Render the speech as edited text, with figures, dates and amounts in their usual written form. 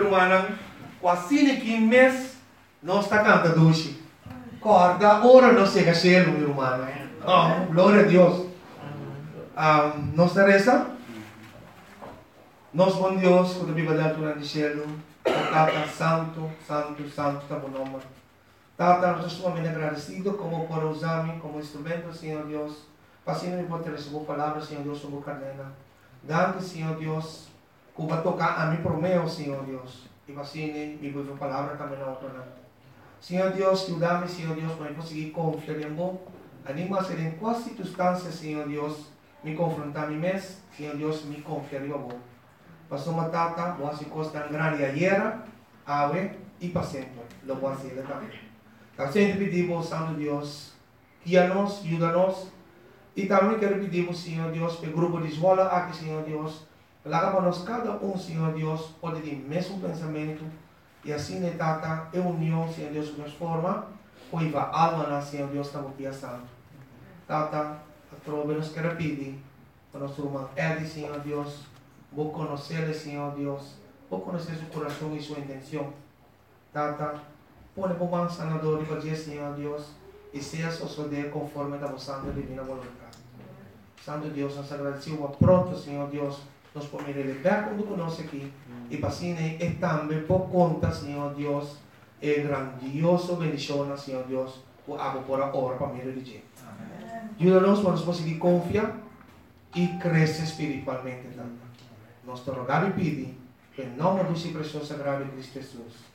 irmã, quase que mês, nós está cantando hoje. Corda, ora não chega cheio, meu irmão. Oh, glória a Deus. Nós reza. Nós, bom Deus, quando a Bíblia dá durante o cielo, Tata, santo, santo, santo, está bom nome. Tata, nós estamos muito agradecidos como por usar-me como instrumento, Senhor Deus. Para me poder receber palavras, Senhor Deus, sobre o cadena. Dando, Senhor Deus, que vai tocar a mim por meio, Senhor Deus. E assim, me vou ver palavra também na outra. Senhor Deus, ajuda-me, Senhor Deus, para eu conseguir confiar em você. Anima a ser em quais circunstâncias, Senhor Deus, me confrontar a mim mesmo, Senhor Deus, me confiar em você. Passou uma tata, boa se costa grande ayer, ave e para sempre. Lo voy a hacer também. Então, sempre pedimos, Santo Deus, guia-nos, ajuda-nos. E também quero pedir, Senhor Deus, para o grupo de escola aqui, Senhor Deus, para que nós cada Senhor Deus, pode ter o mesmo pensamento. E assim, tata, é união, Senhor Deus, de forma, pois vai alma, Senhor Deus, está aqui santo. Tata, a trova nos quer pedir, para nosso irmão Eddie, Senhor Deus, vou conhecer, Senhor Deus, vou conhecer seu coração e sua intenção. Tata, põe como um sanador e para Senhor Deus, e seja suceder conforme a vossa divina vontade. Santo Deus, nós agradecemos pronto, Senhor Deus, nós podemos libertar quando conosco aqui. E para assim, é também por conta, Senhor Deus, é grandioso bendição, Senhor Deus, por a hora para me dirigir. Ajuda-nos para nós conseguir confiar e crescer espiritualmente. Nós te rogamos e pedimos, em nome do seu precioso sagrado de Cristo Jesus.